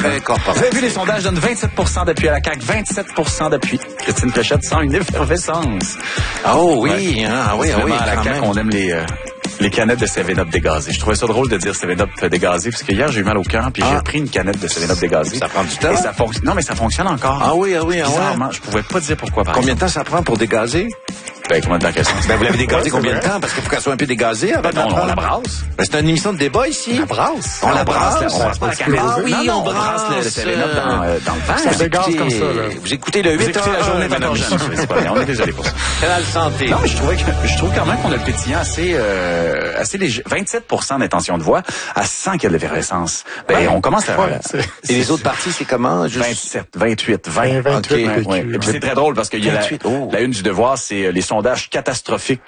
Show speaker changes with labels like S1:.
S1: Vous avez vu, les sondages donnent 27% d'appui à la CAQ, 27% d'appui. Christine Pléchette sent une effervescence.
S2: Oh oui,
S1: ouais. À la CAQ, on aime les canettes de 7-Up dégazées. Je trouvais ça drôle de dire 7-Up dégazé, parce que hier, j'ai eu mal au cœur, puis j'ai pris une canette de 7-Up dégazée.
S2: Ça prend du temps?
S1: Et ça fonctionne. Non, mais ça fonctionne encore.
S2: Ah oui.
S1: Bizarrement, je pouvais pas dire pourquoi, par
S2: Combien de temps ça prend pour dégazer?
S1: Combien de temps qu'elle sent?
S2: Vous l'avez dégazée combien de temps? Parce qu'il faut qu'elle soit un peu dégazée avant
S1: on la brasse.
S2: C'est une émission de débat ici.
S3: La brasse.
S2: On la brasse.
S1: On brasse pas la canette.
S2: Ah oui,
S1: on brasse le 7-Up dans le vent.
S3: Ça dégaze comme ça, là.
S2: Vous écoutez le 8
S1: la journée de la jeune. C'est pas bien, on est désolé pour ça.
S2: Canal Santé.
S1: Non, mais je trouve quand même qu'on a le pétillant assez léger. 27% d'intention de voix à 100 qu'il y a de l'effervescence. On commence à...
S2: Et les autres partis, c'est comment?
S1: 27, 28, 20.
S3: 28.
S1: Et puis c'est très drôle parce qu'il y a la une du Devoir, c'est les sondages catastrophiques